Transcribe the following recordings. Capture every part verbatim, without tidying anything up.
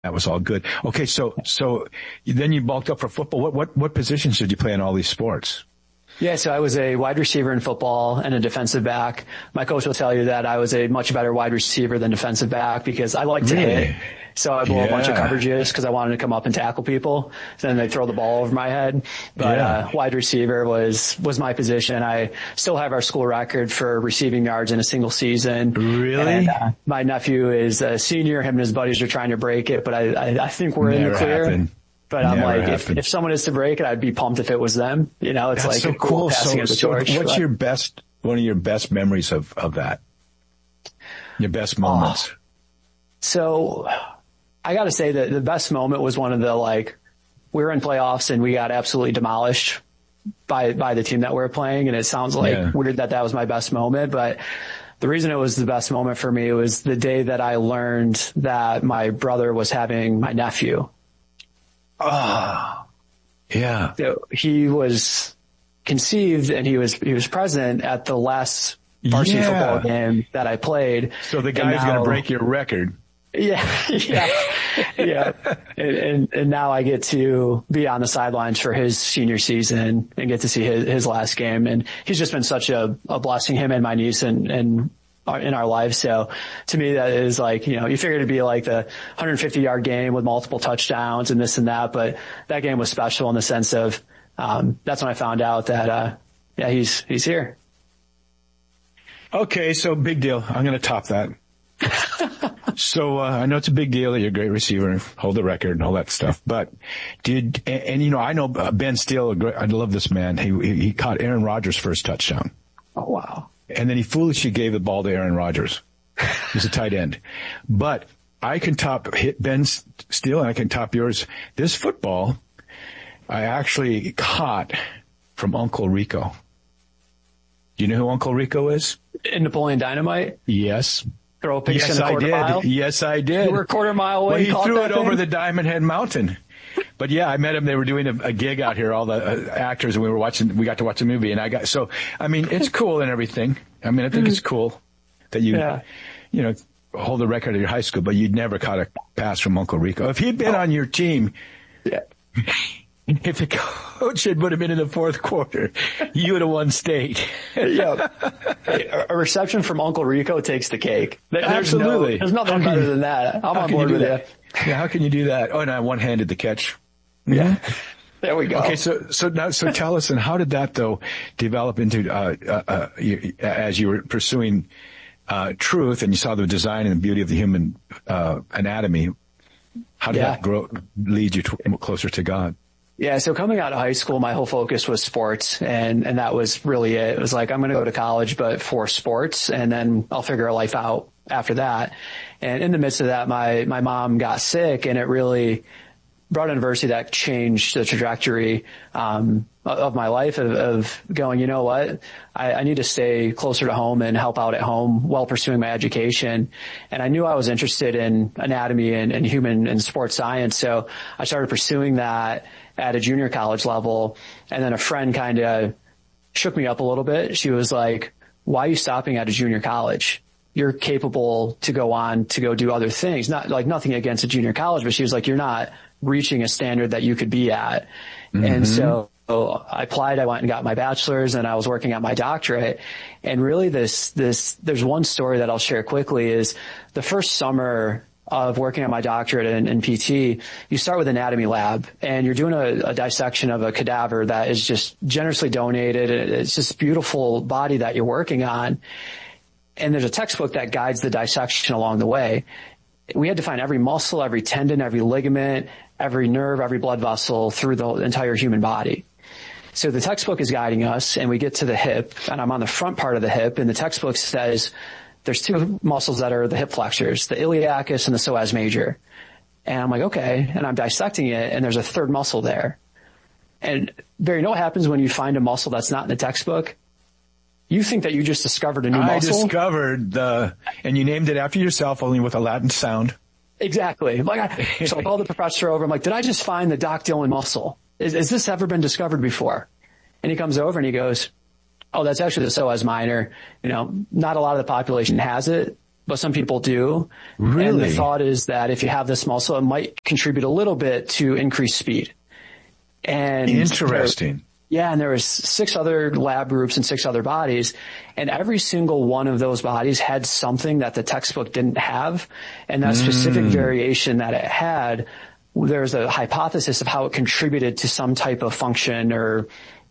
That was all good. Okay, so so then you bulked up for football. What what what positions did you play in all these sports? Yeah, so I was a wide receiver in football and a defensive back. My coach will tell you that I was a much better wide receiver than defensive back because I like to Really? hit. So I blew Yeah. a bunch of coverages because I wanted to come up and tackle people. Then they throw the ball over my head. But Yeah. uh, wide receiver was was my position. I still have our school record for receiving yards in a single season. Really? And, uh, my nephew is a senior. Him and his buddies are trying to break it, but I I, I think we're in Never the clear. happened. But I'm Never like, if, happened. if someone is to break it, I'd be pumped if it was them. You know, it's That's like so a cool, cool. passing So, of the so torch. what's but- your best, one of your best memories of, of that? Your best moments? Oh. So I got to say that the best moment was one of the, like, we were in playoffs and we got absolutely demolished by, by the team that we were playing. And it sounds like Yeah. weird that that was my best moment, but the reason it was the best moment for me was the day that I learned that my brother was having my nephew. Ah, yeah. So he was conceived and he was, he was present at the last varsity Yeah. football game that I played. So the And guy's going now- to break your record. Yeah, yeah, yeah. And, and, and now I get to be on the sidelines for his senior season and get to see his, his last game. And he's just been such a, a blessing, him and my niece and, and our, in our lives. So to me, that is like, you know, you figure it'd be like the one hundred fifty yard game with multiple touchdowns and this and that. But that game was special in the sense of, um, that's when I found out that, uh, yeah, he's, he's here. Okay, so big deal. I'm going to top that. So uh, I know it's a big deal that you're a great receiver, hold the record and all that stuff. But did and, and you know I know uh, Ben Steele. a great- I love this man. He he he caught Aaron Rodgers' first touchdown, Oh, wow. and then he foolishly gave the ball to Aaron Rodgers. He's a tight end. But I can top hit Ben Steele, and I can top yours. This football, I actually caught from Uncle Rico. Do you know who Uncle Rico is? In Napoleon Dynamite, Yes. throw a pick Yes, in a I quarter did. mile. Yes, I did. You were a quarter mile away. Well, he caught threw that it over thing? the Diamond Head Mountain. But yeah, I met him. They were doing a, a gig out here, all the uh, actors, and we were watching, we got to watch a movie, and I got, so, I mean, it's cool and everything. I mean, I think it's cool that you, Yeah. you know, hold the record at your high school, but you'd never caught a pass from Uncle Rico. If he'd been on your team, Yeah. if the coach had put him in in the fourth quarter, you would have won state. Yeah. A a reception from Uncle Rico takes the cake. There- There's Absolutely. No, there's nothing How can better you- than that. I'm How on can board you do with that? Yeah, how can you do that? Oh, and I one-handed the catch. Yeah. There we go. Okay, so so now so tell us, and how did that though develop into uh, uh, uh you, as you were pursuing uh truth and you saw the design and the beauty of the human uh anatomy? How did Yeah. that grow lead you to, closer to God? Yeah, so coming out of high school, my whole focus was sports, and, and that was really it. It was like, I'm going to go to college, but for sports, and then I'll figure a life out after that. And in the midst of that, my, my mom got sick, and it really brought an adversity that changed the trajectory, um, of my life of, of going, you know what, I, I need to stay closer to home and help out at home while pursuing my education. And I knew I was interested in anatomy and, and human and sports science. So I started pursuing that at a junior college level. And then a friend kind of shook me up a little bit. She was like, why are you stopping at a junior college? You're capable to go on to go do other things. Not like nothing against a junior college, but she was like, you're not reaching a standard that you could be at. Mm-hmm. And so I applied, I went and got my bachelor's, and I was working at my doctorate. And really this, this, there's one story that I'll share quickly is the first summer of working on my doctorate in, in P T, you start with anatomy lab, and you're doing a, a dissection of a cadaver that is just generously donated. It's this beautiful body that you're working on. And there's a textbook that guides the dissection along the way. We had to find every muscle, every tendon, every ligament, every nerve, every blood vessel through the entire human body. So the textbook is guiding us, and we get to the hip, and I'm on the front part of the hip, and the textbook says there's two muscles that are the hip flexors, the iliacus and the psoas major. And I'm like, okay, and I'm dissecting it, and there's a third muscle there. And Barry, you know what happens when you find a muscle that's not in the textbook? You think that you just discovered a new I muscle. discovered the, and you named it after yourself, only with a Latin sound. Exactly. Like I, so I called the professor over. I'm like, did I just find the Doc Dillon muscle? Is, has this ever been discovered before? And he comes over and he goes, oh, that's actually the psoas minor. You know, not a lot of the population has it. but some people do. Really? And the thought is that if you have this muscle, it might contribute a little bit to increased speed. And interesting. There, yeah. And there was six other lab groups and six other bodies, and every single one of those bodies had something that the textbook didn't have. And that mm. specific variation that it had, there's a hypothesis of how it contributed to some type of function or,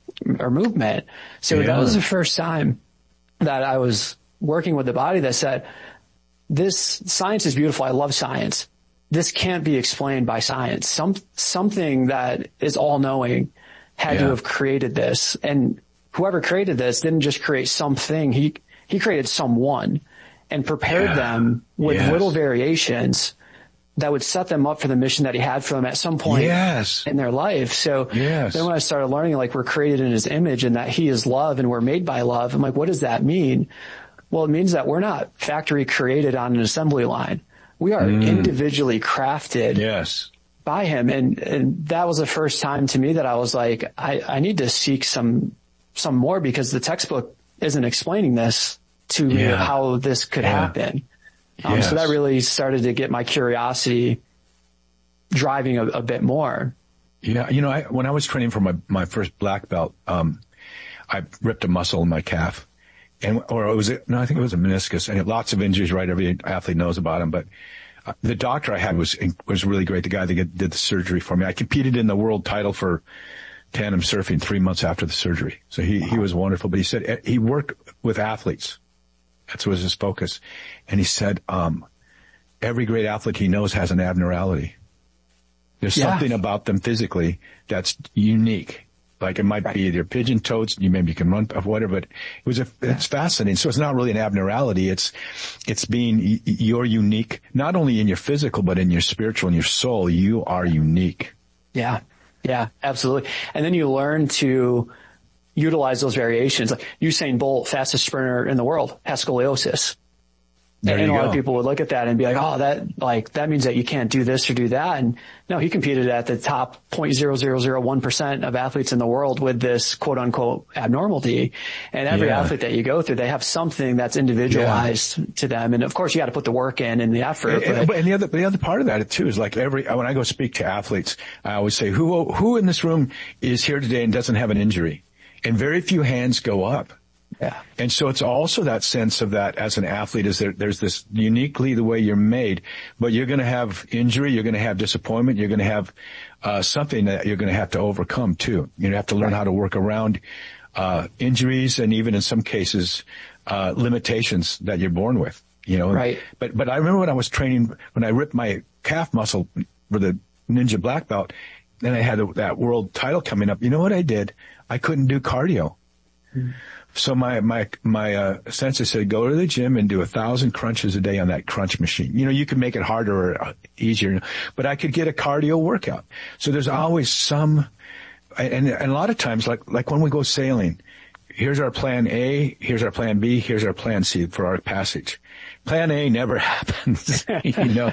or movement. So yeah. that was the first time that I was working with the body that said, this science is beautiful. I love science. This can't be explained by science. Some, something that is all knowing had yeah. to have created this. And whoever created this didn't just create something. He, he created someone and prepared yeah. them with yes. little variations that would set them up for the mission that he had for them at some point yes. in their life. So yes. then when I started learning, like, we're created in his image and that he is love and we're made by love, I'm like, what does that mean? Well, it means that we're not factory created on an assembly line. We are mm. individually crafted yes. by him. And, and that was the first time to me that I was like, I, I need to seek some, some more, because the textbook isn't explaining this to me, yeah. how this could yeah. happen. Um, yes. So that really started to get my curiosity driving a, a bit more. Yeah. You know, I, when I was training for my, my first black belt, um, I ripped a muscle in my calf. And, or it was, no, I think it was a meniscus, and had lots of injuries, right? Every athlete knows about them. But uh, the doctor I had was, was really great. The guy that did the surgery for me. I competed in the world title for tandem surfing three months after the surgery. So he, he was wonderful. But he said he worked with athletes. That was his focus. And he said, um, every great athlete he knows has an abnormality. There's yeah. something about them physically that's unique. Like it might right. be their pigeon toes, you maybe can run or whatever, but it was a, yeah. it's fascinating. So it's not really an abnormality. It's, it's being, you're unique, not only in your physical, but in your spiritual and your soul. You are unique. Yeah. Yeah, absolutely. And then you learn to utilize those variations. Like Usain Bolt, fastest sprinter in the world, has scoliosis. There and you a lot go. of people would look at that and be like, oh, that, like, that means that you can't do this or do that. And no, he competed at the top zero point zero zero zero one percent of athletes in the world with this quote unquote abnormality. And every yeah. athlete that you go through, they have something that's individualized yeah. to them. And of course you got to put the work in and the effort. And, but, and the other, the other part of that too is like every, when I go speak to athletes, I always say, who, who in this room is here today and doesn't have an injury? And very few hands go up. Yeah. And so it's also that sense of that as an athlete is there, there's this uniquely the way you're made, but you're going to have injury, you're going to have disappointment, you're going to have, uh, something that you're going to have to overcome too. You have to learn right. how to work around, uh, injuries and even in some cases, uh, limitations that you're born with, you know. Right. But, but I remember when I was training, when I ripped my calf muscle for the Ninja Black Belt, then I had that world title coming up. You know what I did? I couldn't do cardio. Mm. So my, my, my, uh, sensei said, go to the gym and do a thousand crunches a day on that crunch machine. You know, you can make it harder or easier, but I could get a cardio workout. So there's always some, and, and a lot of times, like, like when we go sailing, here's our plan A, here's our plan B, here's our plan C for our passage. Plan A never happens, you know.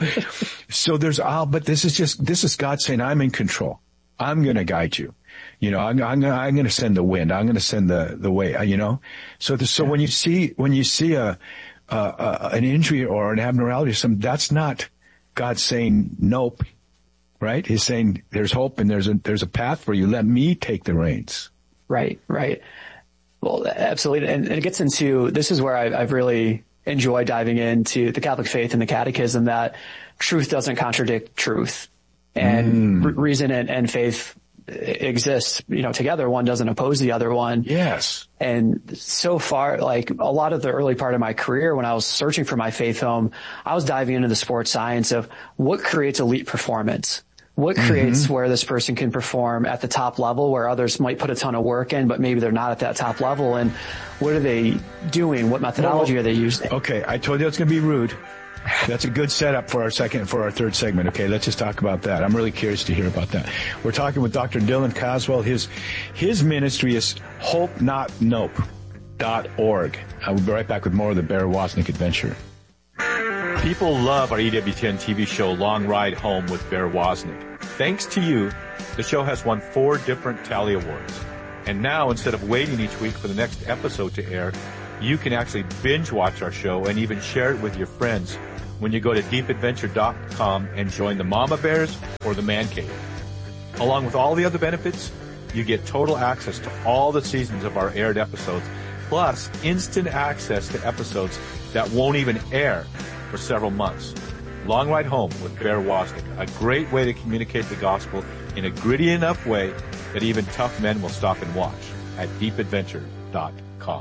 So there's all, but this is just, this is God saying, I'm in control. I'm going to guide you. You know, I'm, I'm, I'm going to send the wind. I'm going to send the, the way, you know. So, the, so yeah. when you see, when you see a, a, a, an injury or an abnormality or something, that's not God saying nope, right? He's saying there's hope and there's a, there's a path for you. Let me take the reins. Right, right. Well, absolutely. And, and it gets into, this is where I, I've really enjoyed diving into the Catholic faith and the catechism, that truth doesn't contradict truth, and mm. re- reason and, and faith exists, you know, together. One doesn't oppose the other one. Yes. And so far, like a lot of the early part of my career, when I was searching for my faith home, I was diving into the sports science of what creates elite performance. What creates mm-hmm. where this person can perform at the top level where others might put a ton of work in, but maybe they're not at that top level. And what are they doing? What methodology well, are they using? Okay. I told you it's going to be rude. That's a good setup for our second, for our third segment. Okay, let's just talk about that. I'm really curious to hear about that. We're talking with Doctor Dylan Caswell. His, his ministry is hope not nope dot org. I will be right back with more of the Bear Wozniak adventure. People love our E W ten T V show, Long Ride Home with Bear Wozniak. Thanks to you, the show has won four different Tally Awards. And now, instead of waiting each week for the next episode to air, You can actually binge watch our show and even share it with your friends when you go to deep adventure dot com and join the Mama Bears or the Man Cave. Along with all the other benefits, you get total access to all the seasons of our aired episodes, plus instant access to episodes that won't even air for several months. Long Ride Home with Bear Wozniak, a great way to communicate the gospel in a gritty enough way that even tough men will stop and watch at deep adventure dot com.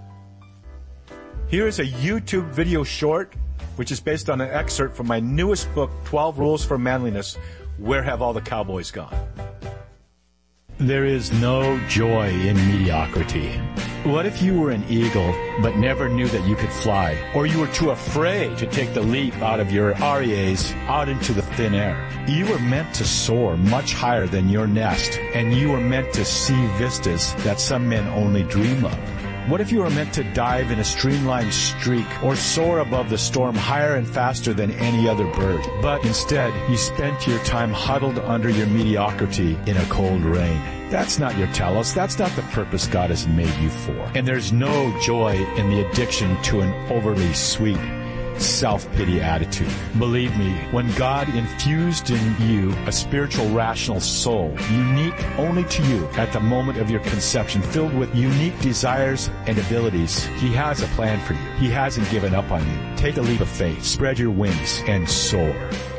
Here is a YouTube video short, which is based on an excerpt from my newest book, twelve Rules for Manliness, Where Have All the Cowboys Gone? There is no joy in mediocrity. What if you were an eagle but never knew that you could fly? Or you were too afraid to take the leap out of your R E As out into the thin air? You were meant to soar much higher than your nest, and you were meant to see vistas that some men only dream of. What if you were meant to dive in a streamlined streak or soar above the storm higher and faster than any other bird? But instead, you spent your time huddled under your mediocrity in a cold rain. That's not your telos. That's not the purpose God has made you for. And there's no joy in the addiction to an overly sweet self-pity attitude. Believe me, when God infused in you a spiritual rational soul, unique only to you at the moment of your conception, filled with unique desires and abilities, He has a plan for you. He hasn't given up on you. Take a leap of faith, spread your wings, and soar.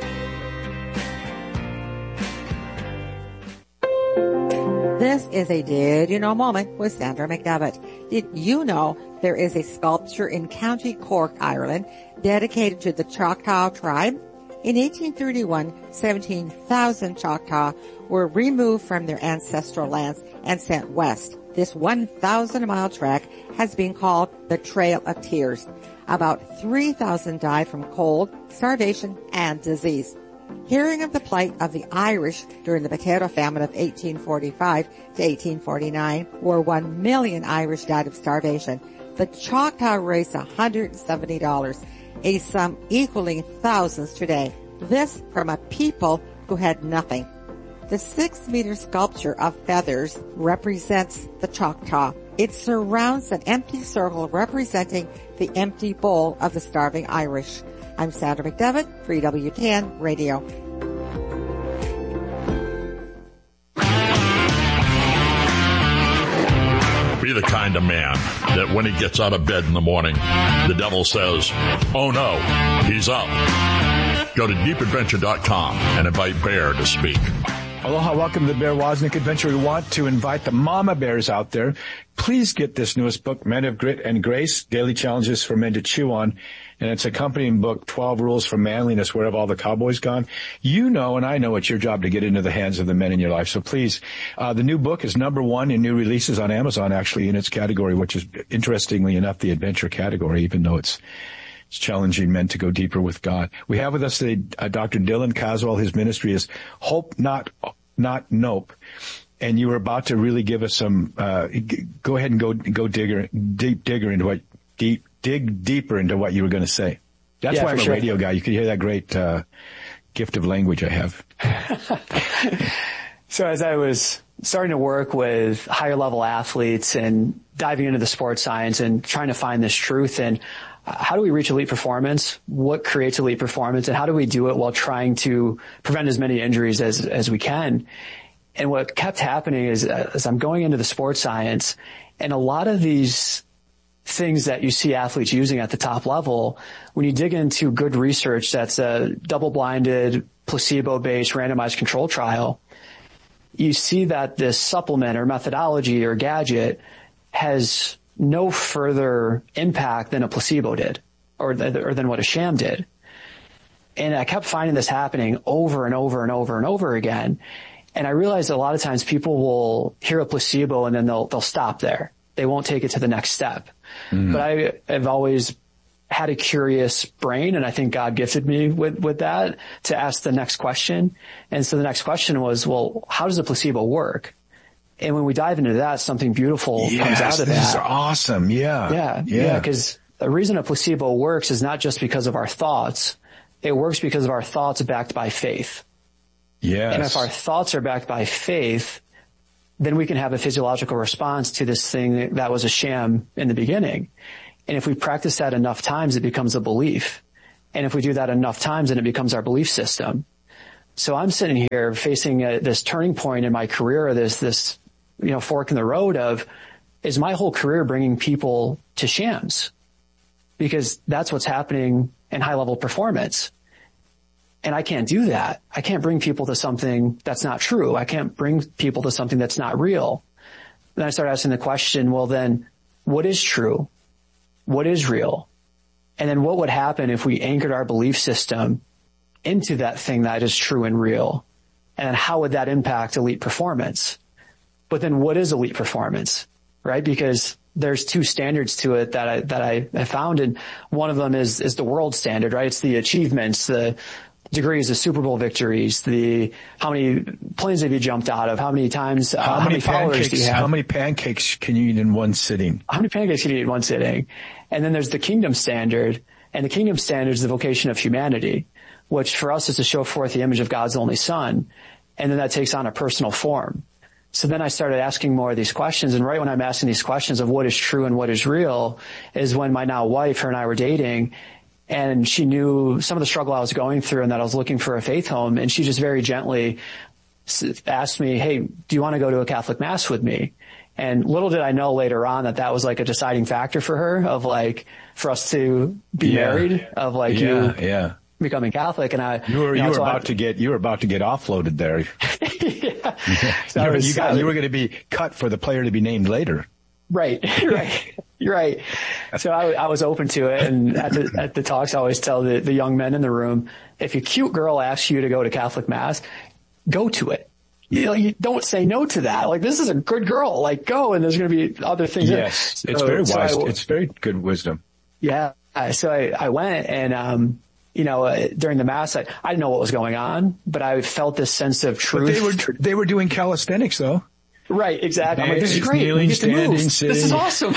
This is a Did You Know moment with Sandra McDevitt. Did you know there is a sculpture in County Cork, Ireland, dedicated to the Choctaw tribe? In eighteen thirty-one, seventeen thousand Choctaw were removed from their ancestral lands and sent west. This one thousand mile trek has been called the Trail of Tears. About three thousand died from cold, starvation, and disease. Hearing of the plight of the Irish during the potato famine of eighteen forty-five to eighteen forty-nine, where one million Irish died of starvation, the Choctaw raised one hundred seventy dollars, a sum equaling thousands today. This from a people who had nothing. The six-meter sculpture of feathers represents the Choctaw. It surrounds an empty circle representing the empty bowl of the starving Irish. I'm Sandra McDevitt, three W ten Radio. Be the kind of man that when he gets out of bed in the morning, the devil says, oh no, he's up. Go to deep adventure dot com and invite Bear to speak. Aloha, welcome to the Bear Wozniak Adventure. We want to invite the mama bears out there. Please get this newest book, Men of Grit and Grace, Daily Challenges for Men to Chew On. And its accompanying book, twelve Rules for Manliness, Where Have All the Cowboys Gone? You know, and I know it's your job to get into the hands of the men in your life. So please, uh, the new book is number one in new releases on Amazon, actually, in its category, which is, interestingly enough, the adventure category, even though it's It's challenging men to go deeper with God. We have with us today uh, Doctor Dylan Caswell. His ministry is Hope Not Not Nope. And you were about to really give us some. Uh, g- go ahead and go go digger deep digger into what deep dig deeper into what you were going to say. That's yeah, why I'm a sure. radio guy. You could hear that great uh, gift of language I have. So as I was starting to work with higher level athletes and diving into the sports science and trying to find this truth and how do we reach elite performance? What creates elite performance? And how do we do it while trying to prevent as many injuries as, as we can? And what kept happening is, as I'm going into the sports science, and a lot of these things that you see athletes using at the top level, when you dig into good research that's a double-blinded, placebo-based, randomized control trial, you see that this supplement or methodology or gadget has no further impact than a placebo did, or, th- or than what a sham did. And I kept finding this happening over and over and over and over again. And I realized a lot of times people will hear a placebo and then they'll, they'll stop there. They won't take it to the next step. Mm. But I have always had a curious brain, and I think God gifted me with, with that to ask the next question. And so the next question was, well, how does a placebo work? And when we dive into that, something beautiful yes, comes out of that. This is awesome. Yeah. Yeah. Yeah. Because yeah, the reason a placebo works is not just because of our thoughts. It works because of our thoughts backed by faith. Yes. And if our thoughts are backed by faith, then we can have a physiological response to this thing that was a sham in the beginning. And if we practice that enough times, it becomes a belief. And if we do that enough times, then it becomes our belief system. So I'm sitting here facing a, this turning point in my career, this, this, you know, fork in the road of, is my whole career bringing people to shams? Because that's what's happening in high level performance. And I can't do that. I can't bring people to something that's not true. I can't bring people to something that's not real. Then I started asking the question, well then, what is true? What is real? And then what would happen if we anchored our belief system into that thing that is true and real? And how would that impact elite performance? But then what is elite performance, right? Because there's two standards to it that I, that I, I found. And one of them is, is the world standard, right? It's the achievements, the degrees, the Super Bowl victories, the, how many planes have you jumped out of? How many times, uh, how, how many, many followers pancakes, do you have? How many pancakes can you eat in one sitting? How many pancakes can you eat in one sitting? And then there's the kingdom standard, and the kingdom standard is the vocation of humanity, which for us is to show forth the image of God's only Son. And then that takes on a personal form. So then I started asking more of these questions, and right when I'm asking these questions of what is true and what is real is when my now wife, her and I were dating, and she knew some of the struggle I was going through and that I was looking for a faith home, and she just very gently asked me, hey, do you want to go to a Catholic Mass with me? And little did I know later on that that was like a deciding factor for her of like, for us to be yeah. married, of like yeah, you yeah. becoming Catholic. And I, you were, you, know, you were so about I, to get, you were about to get offloaded there. yeah. So you, was, you, got, you were going to be cut for the player to be named later. Right, right, you're right. So I, I was open to it, and at the, at the talks, I always tell the, the young men in the room, if a cute girl asks you to go to Catholic Mass, go to it. You know, you don't say no to that. Like, this is a good girl. Like, go, and there's going to be other things. Yes, so, it's very so wise. I, it's very good wisdom. Yeah. So I, I went, and um, you know, uh, during the Mass, I, I didn't know what was going on, but I felt this sense of truth. But they were they were doing calisthenics, though. Right, exactly. I'm like, this is great. Kneeling, we get to standing, move. sitting. This is awesome.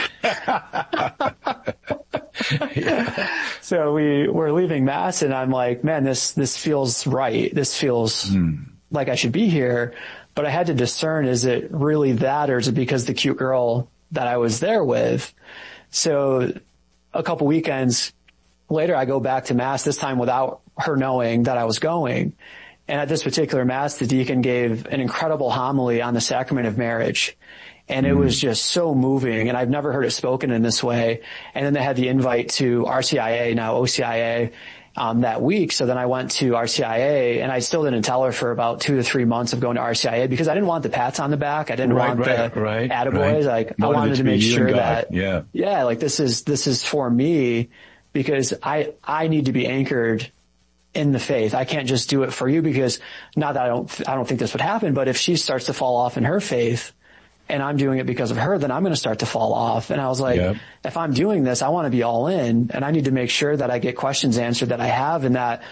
yeah. So we were leaving Mass, and I'm like, man, this this feels right. This feels mm. like I should be here. But I had to discern, is it really that, or is it because the cute girl that I was there with? So a couple weekends later, I go back to Mass, this time without her knowing that I was going. And at this particular Mass, the deacon gave an incredible homily on the sacrament of marriage. And it was just so moving, and I've never heard it spoken in this way. And then they had the invite to R C I A, now O C I A, um, that week. So then I went to R C I A, and I still didn't tell her for about two to three months of going to R C I A because I didn't want the pats on the back. I didn't right, want right, the right, attaboys. Right. Like, I wanted to, to make sure that, yeah, yeah, like this is, this is for me, because I, I need to be anchored in the faith. I can't just do it for you, because not that I don't, I don't think this would happen, but if she starts to fall off in her faith and I'm doing it because of her, then I'm going to start to fall off. And I was like, yep. if I'm doing this, I want to be all in, and I need to make sure that I get questions answered that I have, and that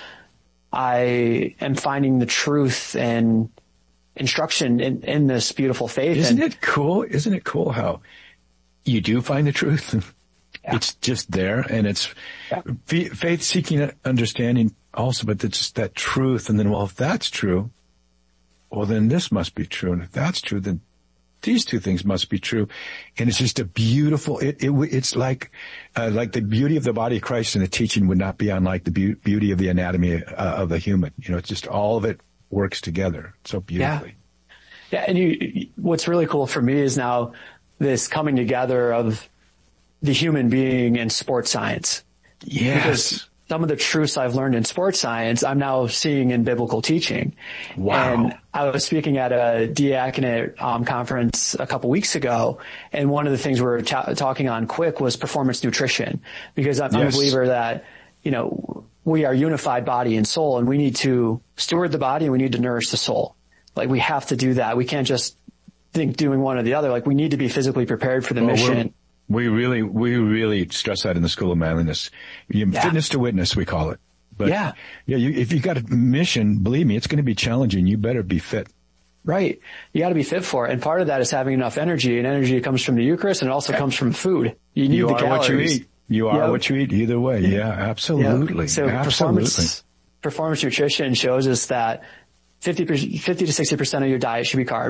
I am finding the truth and instruction in, in this beautiful faith. Isn't and, it cool? Isn't it cool how you do find the truth? Yeah. It's just there, and it's yeah. faith seeking understanding also, but it's just that truth. And then, well, if that's true, well, then this must be true. And if that's true, then these two things must be true. And it's just a beautiful, it, it it's like, uh, like the beauty of the body of Christ in the teaching would not be unlike the be- beauty of the anatomy uh, of the human. You know, it's just all of it works together so beautifully. Yeah. Yeah. And you, what's really cool for me is now this coming together of the human being in sports science. Yes. Because some of the truths I've learned in sports science, I'm now seeing in biblical teaching. Wow. And I was speaking at a diaconate um, conference a couple weeks ago, and one of the things we were ta- talking on quick was performance nutrition, because I'm, yes. I'm a believer that, you know, we are unified body and soul, and we need to steward the body and we need to nourish the soul. Like, we have to do that. We can't just think doing one or the other. Like, we need to be physically prepared for the well, mission. We really, we really stress that in the School of Manliness. You, yeah. Fitness to witness, we call it. But yeah, yeah. You, if you got a mission, believe me, it's going to be challenging. You better be fit. Right. You got to be fit for it. And part of that is having enough energy, and energy comes from the Eucharist, and it also comes from food. You need you the are calories. what you eat. You are yep. what you eat either way. Yeah, absolutely. Yep. So absolutely. performance, performance nutrition shows us that fifty, fifty to sixty percent of your diet should be carbs,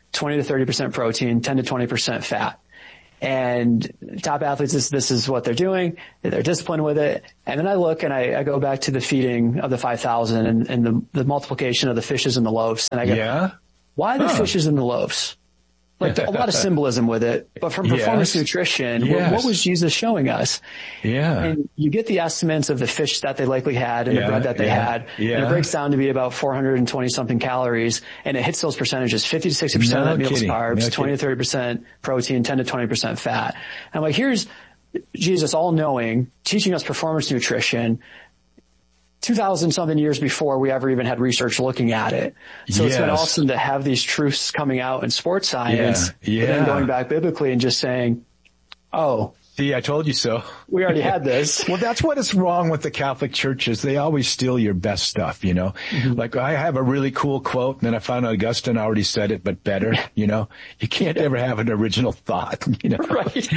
twenty to thirty percent protein, ten to twenty percent fat. And top athletes, this, this is what they're doing. They're disciplined with it. And then I look and I, I go back to the feeding of the five thousand and, and the, the multiplication of the fishes and the loaves. And I go, yeah? why the huh. fishes and the loaves? Like a lot of symbolism with it, but from performance yes. nutrition, yes. what, what was Jesus showing us? Yeah. And you get the estimates of the fish that they likely had and yeah. the bread that they yeah. had. Yeah. And it breaks down to be about four hundred twenty something calories, and it hits those percentages, fifty to sixty percent no of that meal's kidding. carbs, no twenty to thirty percent protein, ten to twenty percent fat. And I'm like, here's Jesus all knowing, teaching us performance nutrition, two thousand something years before we ever even had research looking at it. So yes. it's been awesome to have these truths coming out in sports science, yeah. Yeah. but then going back biblically and just saying, oh, see, I told you so. We already had this. Well, that's what is wrong with the Catholic churches. They always steal your best stuff, you know. Mm-hmm. Like I have a really cool quote, and then I found out Augustine already said it, but better, you know. You can't ever have an original thought, you know. Right.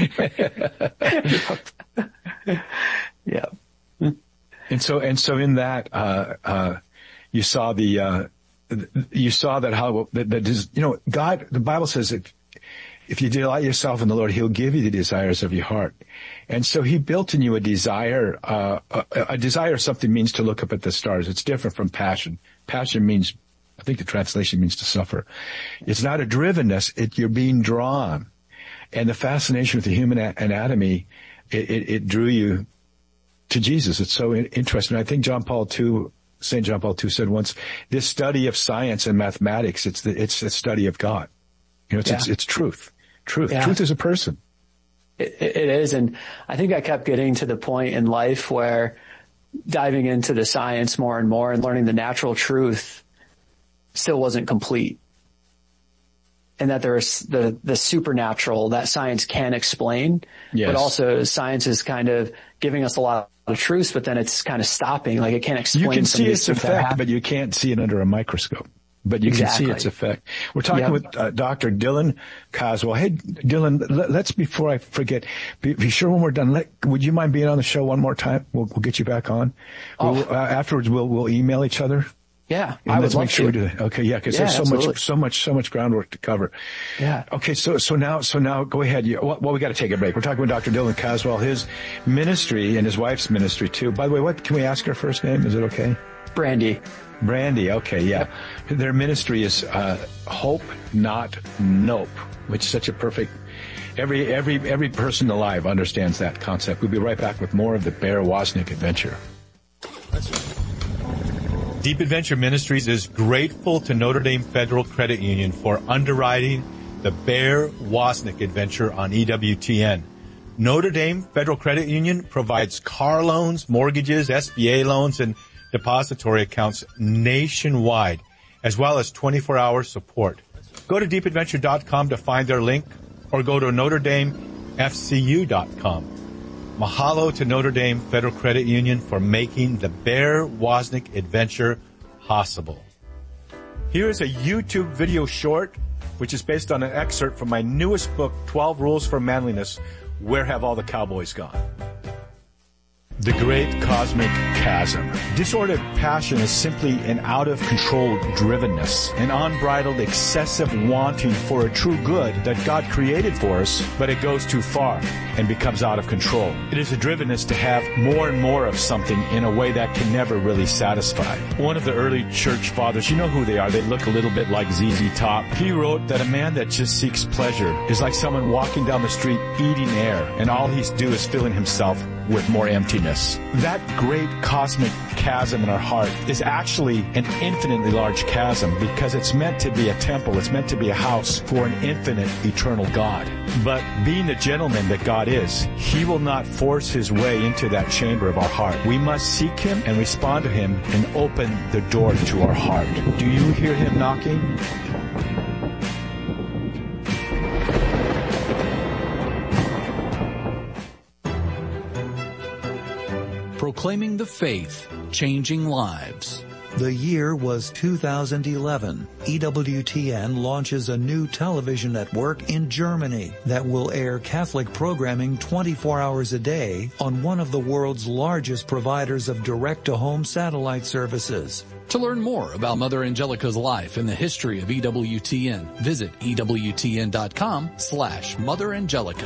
Yeah. And so, and so in that, uh, uh, you saw the, uh, you saw that how, that, that is, you know, God, the Bible says if, if you delight yourself in the Lord, He'll give you the desires of your heart. And so He built in you a desire, uh, a, a desire of something means to look up at the stars. It's different from passion. Passion means, I think the translation means to suffer. It's not a drivenness, it, you're being drawn. And the fascination with the human a- anatomy, it, it, it drew you to Jesus. It's so interesting. I think John Paul the Second, Saint John Paul the Second said once, this study of science and mathematics, it's the, it's the study of God. You know, it's, yeah. it's, it's truth. Truth. Yeah. Truth is a person. It, it is. And I think I kept getting to the point in life where diving into the science more and more and learning the natural truth still wasn't complete. And that there's the, the supernatural that science can explain, yes. but also science is kind of giving us a lot of truths, but then it's kind of stopping. Like it can't explain. You can see its effect, but you can't see it under a microscope. But you exactly. can see its effect. We're talking yep. with uh, Doctor Dylan Caswell. Hey, Dylan, let, let's, before I forget, be, be sure when we're done, let, would you mind being on the show one more time? We'll, we'll get you back on. Oh. We'll, uh, afterwards, we'll, we'll email each other. Yeah, and I let's would make love sure to. we do that. Okay, yeah, because yeah, there's so absolutely. much, so much, so much groundwork to cover. Yeah. Okay, so so now, so now, go ahead. You, well, we got to take a break. We're talking with Doctor Dylan Caswell, his ministry and his wife's ministry too. By the way, what can we ask her first name? Is it okay? Brandy. Brandy. Okay, yeah. Yep. Their ministry is uh Hope, Not Nope, which is such a perfect. Every every every person alive understands that concept. We'll be right back with more of the Bear Wozniak adventure. Deep Adventure Ministries is grateful to Notre Dame Federal Credit Union for underwriting the Bear Wozniak adventure on E W T N. Notre Dame Federal Credit Union provides car loans, mortgages, S B A loans, and depository accounts nationwide, as well as twenty-four hour support. Go to deep adventure dot com to find their link, or go to notre dame f c u dot com. Mahalo to Notre Dame Federal Credit Union for making the Bear Wozniak adventure possible. Here is a YouTube video short, which is based on an excerpt from my newest book, twelve Rules for Manliness, Where Have All the Cowboys Gone? The Great Cosmic Chasm. Disordered passion is simply an out-of-control drivenness, an unbridled, excessive wanting for a true good that God created for us, but it goes too far and becomes out of control. It is a drivenness to have more and more of something in a way that can never really satisfy. One of the early church fathers, you know who they are, they look a little bit like Z Z Top. He wrote that a man that just seeks pleasure is like someone walking down the street eating air, and all he's do is filling himself with more emptiness. That great cosmic chasm in our heart is actually an infinitely large chasm because it's meant to be a temple. It's meant to be a house for an infinite, eternal God. But being the gentleman that God is, He will not force His way into that chamber of our heart. We must seek Him and respond to Him and open the door to our heart. Do you hear Him knocking? Proclaiming the faith, changing lives. The year was two thousand eleven. E W T N launches a new television network in Germany that will air Catholic programming twenty-four hours a day on one of the world's largest providers of direct-to-home satellite services. To learn more about Mother Angelica's life and the history of E W T N, visit E W T N dot com slash Mother Angelica.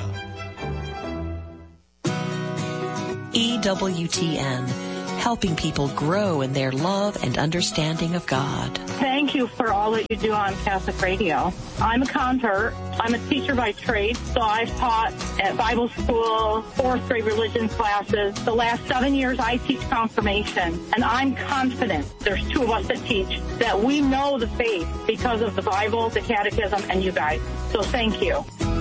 E W T N, helping people grow in their love and understanding of God. Thank you for all that you do on Catholic Radio. I'm a convert. I'm a teacher by trade, so I've taught at Bible school, fourth grade religion classes. The last seven years I teach confirmation, and I'm confident, there's two of us that teach, that we know the faith because of the Bible, the catechism, and you guys. So thank you.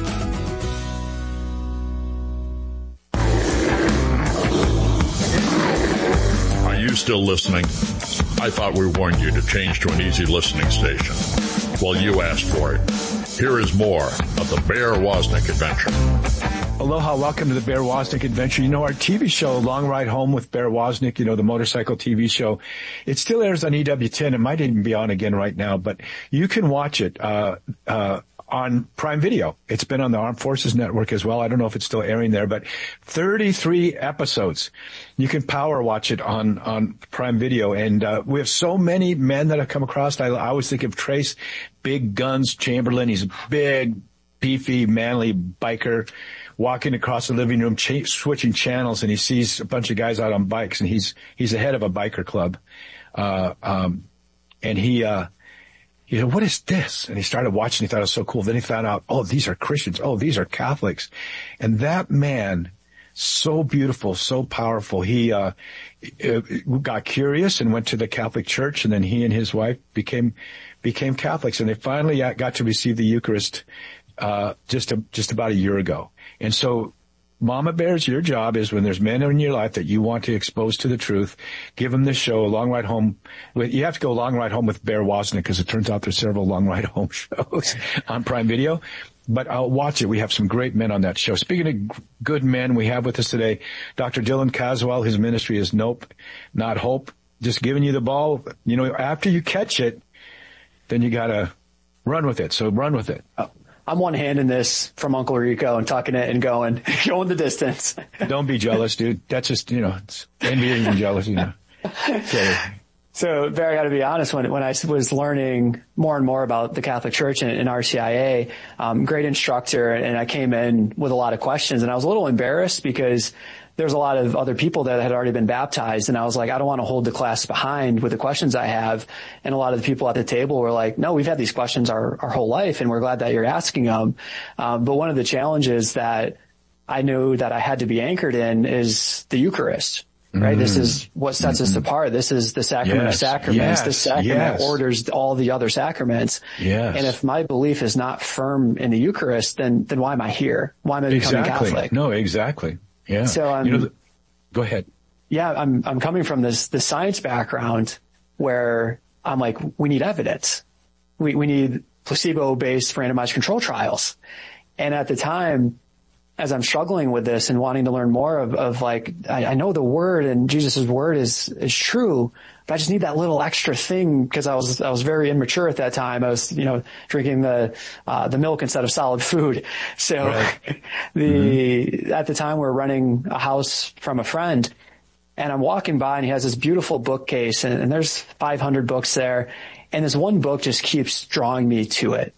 Are you still listening? I thought we warned you to change to an easy listening station. Well, you asked for it. Here is more of the Bear Wozniak Adventure. Aloha, welcome to the Bear Wozniak Adventure. You know, our T V show, Long Ride Home with Bear Wozniak, you know, the motorcycle T V show, it still airs on E W ten. It might even be on again right now, but you can watch it uh uh on Prime Video. It's been on the Armed Forces Network as well. I don't know if it's still airing there, but thirty-three episodes. You can power watch it on, on Prime Video. And, uh, we have so many men that have come across. I, I always think of Trace Big Guns Chamberlain. He's a big, beefy, manly biker walking across the living room, ch- switching channels, and he sees a bunch of guys out on bikes, and he's, he's the head of a biker club. Uh, um, and he, uh, You know, what is this? And he started watching. He thought it was so cool. Then he found out, oh, these are Christians. Oh, these are Catholics. And that man, so beautiful, so powerful. He, uh, got curious and went to the Catholic Church. And then he and his wife became, became Catholics. And they finally got to receive the Eucharist, uh, just, a, just about a year ago. And so, Mama Bears, your job is when there's men in your life that you want to expose to the truth, give them this show, Long Ride Home. You have to go Long Ride Home with Bear Wozniak because it turns out there's several Long Ride Home shows on Prime Video. But I'll watch it. We have some great men on that show. Speaking of good men, we have with us today Doctor Dylan Caswell. His ministry is Nope, Not Hope. Just giving you the ball. You know, after you catch it, then you got to run with it. So run with it. Oh. I'm one-handing this from Uncle Rico and tucking it and going, going the distance. Don't be jealous, dude. That's just, you know, it's envying and jealous, you know. So, so Barry, I got to be honest, when, when I was learning more and more about the Catholic Church and, and R C I A, um, great instructor, and I came in with a lot of questions, and I was a little embarrassed because there's a lot of other people that had already been baptized, and I was like, I don't want to hold the class behind with the questions I have. And a lot of the people at the table were like, no, we've had these questions our, our whole life, and we're glad that you're asking them. Um, but one of the challenges that I knew that I had to be anchored in is the Eucharist, right? Mm. This is what sets mm-hmm. us apart. This is the sacrament yes. of sacraments. Yes. The sacrament yes. orders all the other sacraments. Yes. And if my belief is not firm in the Eucharist, then, then why am I here? Why am I becoming exactly. Catholic? No, exactly. Yeah. So, um, you know, the, go ahead. Yeah, I'm, I'm coming from this, the science background where I'm like, we need evidence. We, we need placebo-based randomized control trials. And at the time, as I'm struggling with this and wanting to learn more of, of like, I, I know the word and Jesus' word is, is true, but I just need that little extra thing because I was, I was very immature at that time. I was, you know, drinking the, uh, the milk instead of solid food. So right. the, mm-hmm. at the time we're renting a house from a friend and I'm walking by and he has this beautiful bookcase and, and there's five hundred books there. And this one book just keeps drawing me to it.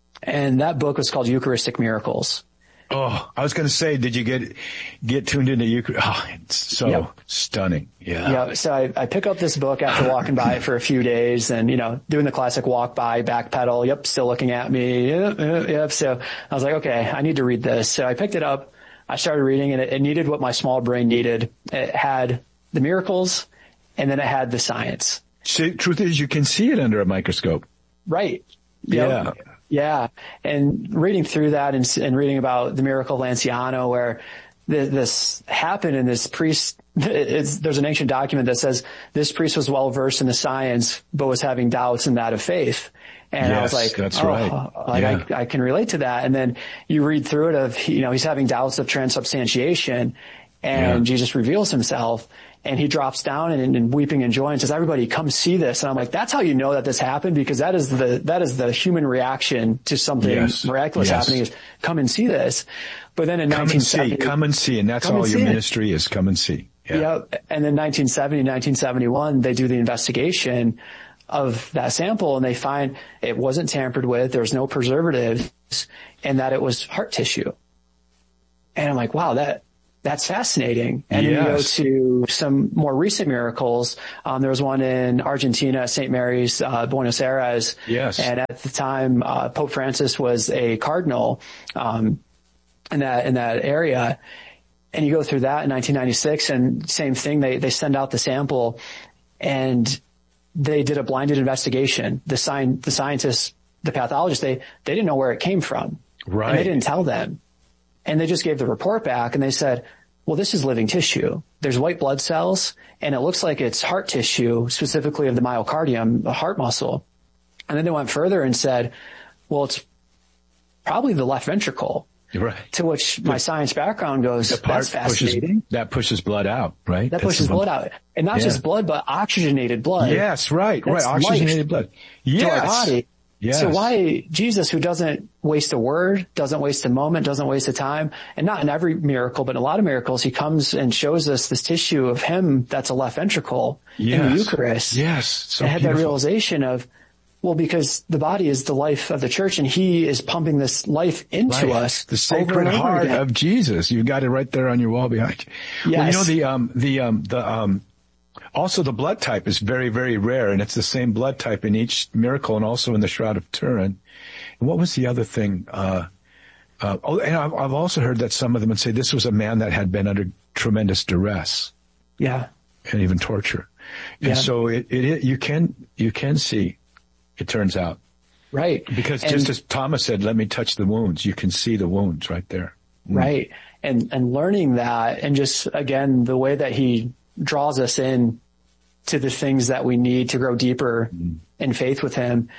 And that book was called Eucharistic Miracles. Oh, I was going to say, did you get get tuned into Eucharist? Oh, it's so yep. stunning. Yeah. Yeah. So I, I pick up this book after walking by it for a few days and, you know, doing the classic walk by, back pedal. Yep. Still looking at me. Yep. Yep. yep. So I was like, okay, I need to read this. So I picked it up. I started reading and it, it needed what my small brain needed. It had the miracles and then it had the science. See, truth is you can see it under a microscope. Right. Yep. Yeah. Yeah. And reading through that and, and reading about the miracle of Lanciano where th- this happened and this priest, it's, there's an ancient document that says this priest was well versed in the science, but was having doubts in that of faith. And yes, I was like, that's oh, right. like yeah. I, I can relate to that. And then you read through it of, you know, he's having doubts of transubstantiation. And yeah. Jesus reveals himself, and he drops down and, and weeping and joy and says, everybody come see this. And I'm like, that's how you know that this happened, because that is the, that is the human reaction to something yes. miraculous yes. happening, is come and see this. But then in come nineteen seventy, and see, come and see. And that's all your ministry is, come and see. Yeah. yeah. And then nineteen seventy, nineteen seventy-one, they do the investigation of that sample, and they find it wasn't tampered with. There was no preservatives, and that it was heart tissue. And I'm like, wow, that, that's fascinating. And yes. then you go to some more recent miracles. Um, there was one in Argentina, Saint Mary's, uh, Buenos Aires. Yes. And at the time, uh, Pope Francis was a cardinal, um, in that, in that area. And you go through that in nineteen ninety-six, and same thing, they, they send out the sample, and they did a blinded investigation. The sign, the scientists, the pathologists, they, they didn't know where it came from. Right. And they didn't tell them. And they just gave the report back, and they said, well, this is living tissue. There's white blood cells, and it looks like it's heart tissue, specifically of the myocardium, the heart muscle. And then they went further and said, well, it's probably the left ventricle. Right. To which my science background goes, that's fascinating. Pushes, that pushes blood out, right? That That's pushes blood out. And not yeah. just blood, but oxygenated blood. Yes, right, That's right. Oxygenated blood. Yes. To our body. Yes. So why Jesus, who doesn't waste a word, doesn't waste a moment, doesn't waste a time, and not in every miracle, but in a lot of miracles, he comes and shows us this tissue of him that's a left ventricle yes. in the Eucharist. Yes. So I had beautiful. that realization of, well, because the body is the life of the church, and he is pumping this life into life. us. The Sacred over Heart again. of Jesus. You got it right there on your wall behind you. Yes. Well, you know, the, um, the, um, the, um, also the blood type is very, very rare, and it's the same blood type in each miracle and also in the Shroud of Turin. And what was the other thing? Uh, uh, oh, and I've, I've also heard that some of them would say this was a man that had been under tremendous duress. Yeah. And even torture. And yeah. so it, it, it, you can, you can see, it turns out. Right. Because and, just as Thomas said, let me touch the wounds. You can see the wounds right there. Mm. Right. And, and learning that, and just again, the way that he draws us in to the things that we need to grow deeper mm. in faith with him,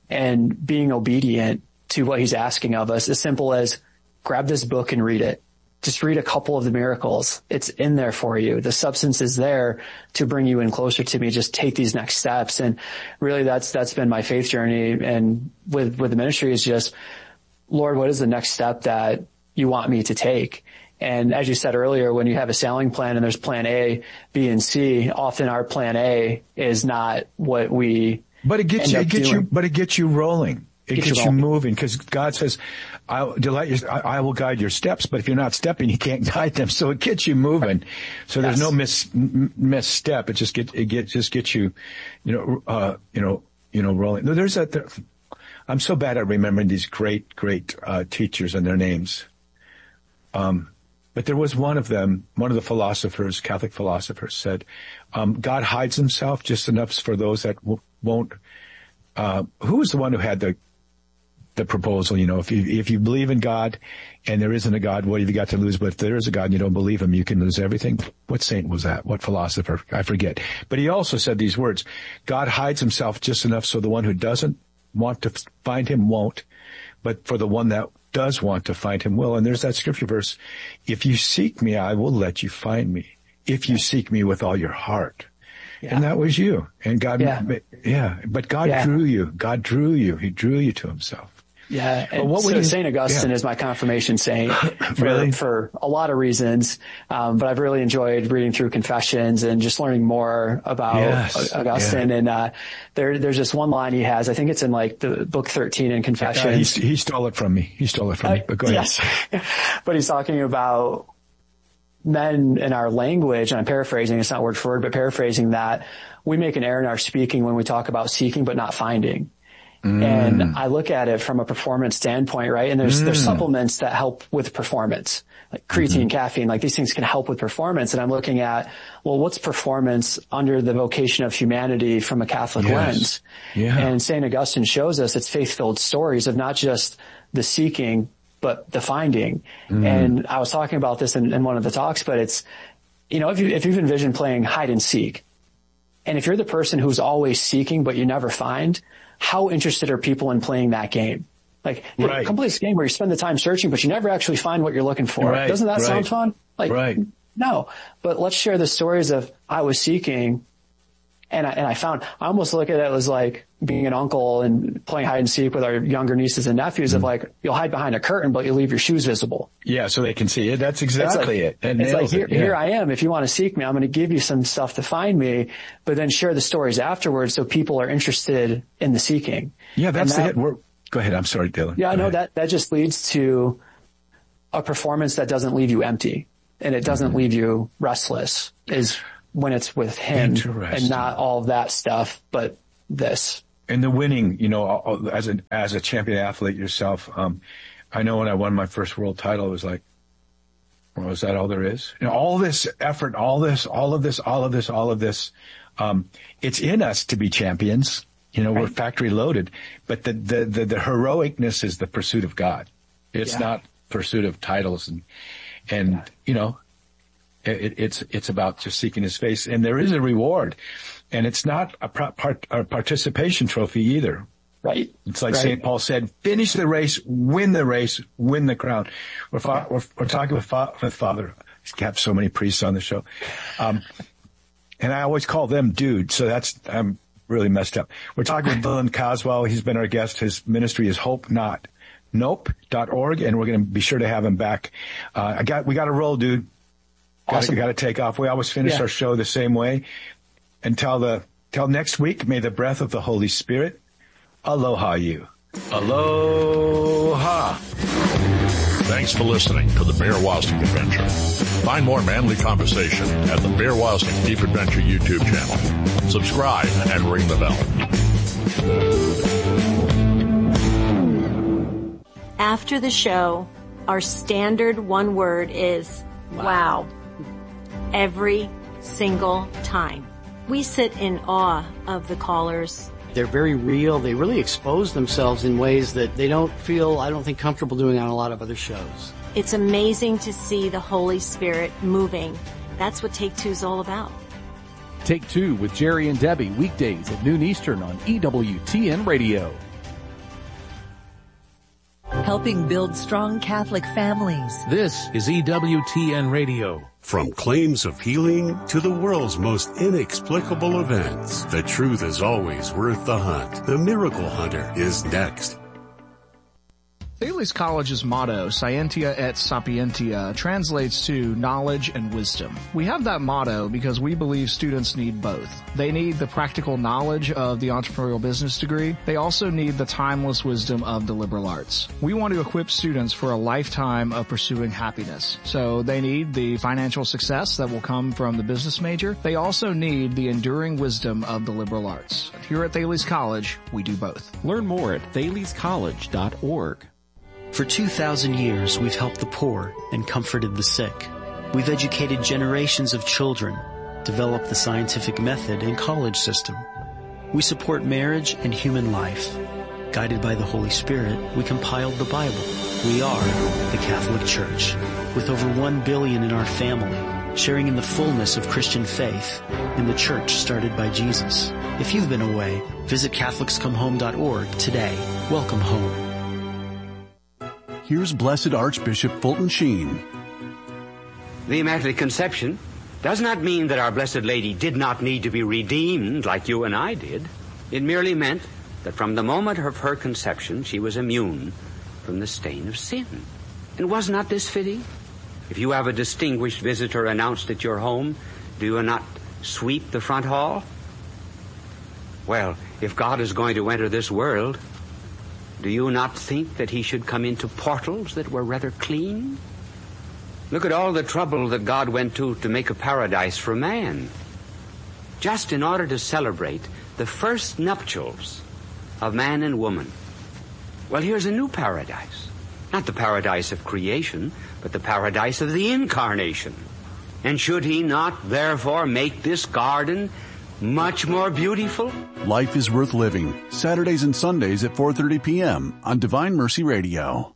and being obedient to what he's asking of us, as simple as grab this book and read it. Just read a couple of the miracles. It's in there for you. The substance is there to bring you in closer to me. Just take these next steps. And really that's, that's been my faith journey. And with, with the ministry is just, Lord, what is the next step that you want me to take? And as you said earlier, when you have a sailing plan and there's plan A, B, and C, often our plan A is not what we But it gets end you, up it gets doing. you, but it gets you rolling. It Get gets you you rolling. moving, because God says, "I'll delight you. I, I will guide your steps." But if you're not stepping, He can't guide them. So it gets you moving. So there's Yes. no mis m- misstep. It just get it get just gets you, you know, uh, you know, you know, rolling. No, there's a. There, I'm so bad at remembering these great, great uh, teachers and their names. Um, but there was one of them, one of the philosophers, Catholic philosophers, said, um, "God hides Himself just enough for those that w- won't." Uh, who was the one who had the the proposal? You know, if you if you believe in God and there isn't a God, what have you got to lose? But if there is a God and you don't believe Him, you can lose everything. What saint was that? What philosopher? I forget. But he also said these words: God hides Himself just enough so the one who doesn't want to find Him won't, but for the one that does want to find Him will. And there's that scripture verse: if you seek me, I will let you find me. If you seek me with all your heart. Yeah. And that was you. And God, yeah, yeah. but God yeah. drew you. God drew you. He drew you to Himself. Yeah. But what so you, Saint Augustine yeah. is my confirmation saint for, really? for a lot of reasons. Um, but I've really enjoyed reading through Confessions and just learning more about yes. Augustine. Yeah. And, uh, there, there's just one line he has. I think it's in like the book thirteen in Confessions. Uh, he, he stole it from me. He stole it from uh, me. But go ahead. Yes. But he's talking about men in our language, and I'm paraphrasing, it's not word for word, but paraphrasing that, we make an error in our speaking when we talk about seeking but not finding. Mm. And I look at it from a performance standpoint, right? And there's, mm. there's supplements that help with performance, like creatine, mm-hmm. caffeine, like these things can help with performance. And I'm looking at, well, what's performance under the vocation of humanity from a Catholic yes. lens? Yeah. And Saint Augustine shows us it's faith-filled stories of not just the seeking, but the finding. Mm. And I was talking about this in, in one of the talks, but it's, you know, if you, if you've envisioned playing hide and seek, and if you're the person who's always seeking, but you never find, how interested are people in playing that game? Like, right. hey, come play this game where you spend the time searching, but you never actually find what you're looking for. Right. Doesn't that right. sound fun? Like, right. No, but let's share the stories of I was seeking and I, and I found, I almost look at it as like being an uncle and playing hide and seek with our younger nieces and nephews mm-hmm. of like, you'll hide behind a curtain, but you leave your shoes visible. Yeah. So they can see it. That's exactly it's like, it. It's like, here, it. Yeah. here I am. If you want to seek me, I'm going to give you some stuff to find me, but then share the stories afterwards so people are interested in the seeking. Yeah, that's that, it. We're, go ahead. I'm sorry, Dylan. Yeah, go I know ahead. that, that just leads to a performance that doesn't leave you empty and it doesn't mm-hmm. leave you restless is when it's with him and not all of that stuff, but this. And the winning, you know, as a, as a champion athlete yourself, um, I know when I won my first world title, it was like, well, is that all there is? You know, all this effort, all this, all of this, all of this, all of this, um, it's in us to be champions. You know, right. We're factory loaded, but the, the, the, the heroicness is the pursuit of God. It's yeah. not pursuit of titles and, and, yeah. you know, It, it's it's about just seeking his face, and there is a reward, and it's not a, part, a participation trophy either. Right. It's like right. Saint Paul said: finish the race, win the race, win the crown. We're fa- we're, we're talking with, fa- with Father. He's got so many priests on the show, um, and I always call them dude. So that's I'm really messed up. We're talking with Dylan Coswell. He's been our guest. His ministry is Hope Not Nope dot org, and we're going to be sure to have him back. Uh, I got we got to roll, dude. Awesome. Got to take off. We always finish yeah. our show the same way. Until the till next week, may the breath of the Holy Spirit aloha you. Aloha. Thanks for listening to the Bear Wozniak Adventure. Find more manly conversation at the Bear Wozniak Deep Adventure YouTube channel. Subscribe and ring the bell. After the show, our standard one word is wow. wow. Every single time. We sit in awe of the callers. They're very real. They really expose themselves in ways that they don't feel, I don't think, comfortable doing on a lot of other shows. It's amazing to see the Holy Spirit moving. That's what Take Two's all about. Take Two with Jerry and Debbie, weekdays at noon Eastern on E W T N Radio. Helping build strong Catholic families. This is E W T N Radio. From claims of healing to the world's most inexplicable events, the truth is always worth the hunt. The Miracle Hunter is next. Thales College's motto, Scientia et Sapientia, translates to knowledge and wisdom. We have that motto because we believe students need both. They need the practical knowledge of the entrepreneurial business degree. They also need the timeless wisdom of the liberal arts. We want to equip students for a lifetime of pursuing happiness. So they need the financial success that will come from the business major. They also need the enduring wisdom of the liberal arts. Here at Thales College, we do both. Learn more at thales college dot org. For two thousand years, we've helped the poor and comforted the sick. We've educated generations of children, developed the scientific method and college system. We support marriage and human life. Guided by the Holy Spirit, we compiled the Bible. We are the Catholic Church, with over one billion in our family, sharing in the fullness of Christian faith in the church started by Jesus. If you've been away, visit Catholics Come Home dot org today. Welcome home. Here's Blessed Archbishop Fulton Sheen. The Immaculate Conception does not mean that our Blessed Lady did not need to be redeemed like you and I did. It merely meant that from the moment of her conception, she was immune from the stain of sin. And was not this fitting? If you have a distinguished visitor announced at your home, do you not sweep the front hall? Well, if God is going to enter this world, do you not think that he should come into portals that were rather clean? Look at all the trouble that God went to to make a paradise for man, just in order to celebrate the first nuptials of man and woman. Well, here's a new paradise. Not the paradise of creation, but the paradise of the incarnation. And should he not, therefore, make this garden much more beautiful? Life is Worth Living, Saturdays and Sundays at four thirty p.m. on Divine Mercy Radio.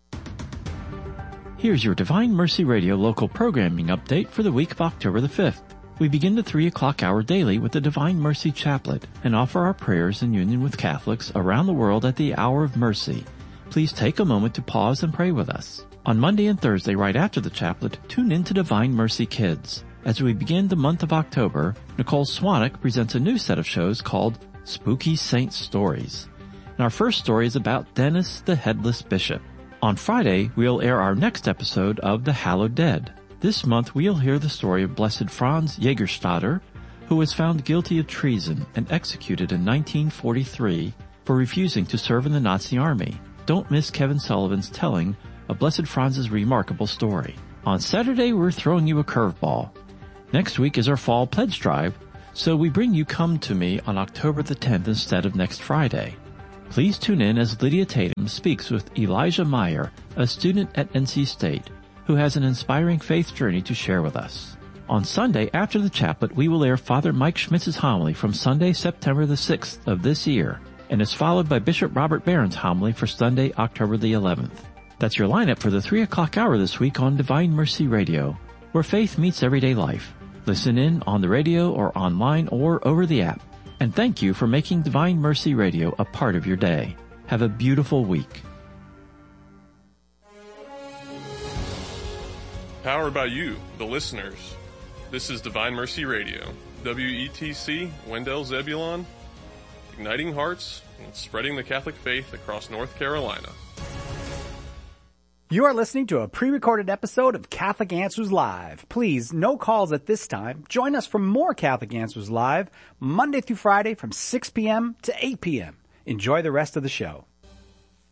Here's your Divine Mercy Radio local programming update for the week of October the fifth. We begin the three o'clock hour daily with the Divine Mercy Chaplet and offer our prayers in union with Catholics around the world at the Hour of Mercy. Please take a moment to pause and pray with us. On Monday and Thursday right after the chaplet, tune in to Divine Mercy Kids. As we begin the month of October, Nicole Swanick presents a new set of shows called Spooky Saint Stories. And our first story is about Dennis the Headless Bishop. On Friday, we'll air our next episode of The Hallowed Dead. This month, we'll hear the story of Blessed Franz Jägerstätter, who was found guilty of treason and executed in nineteen forty-three for refusing to serve in the Nazi army. Don't miss Kevin Sullivan's telling of Blessed Franz's remarkable story. On Saturday, we're throwing you a curveball. Next week is our fall pledge drive, so we bring you Come to Me on October the tenth instead of next Friday. Please tune in as Lydia Tatum speaks with Elijah Meyer, a student at N C State, who has an inspiring faith journey to share with us. On Sunday, after the chaplet, we will air Father Mike Schmitz's homily from Sunday, September the sixth of this year, and is followed by Bishop Robert Barron's homily for Sunday, October the eleventh. That's your lineup for the three o'clock hour this week on Divine Mercy Radio, where faith meets everyday life. Listen in on the radio or online or over the app. And thank you for making Divine Mercy Radio a part of your day. Have a beautiful week. Powered by you, the listeners. This is Divine Mercy Radio, W E T C, Wendell Zebulon, igniting hearts and spreading the Catholic faith across North Carolina. You are listening to a pre-recorded episode of Catholic Answers Live. Please, no calls at this time. Join us for more Catholic Answers Live, Monday through Friday from six p.m. to eight p.m. Enjoy the rest of the show.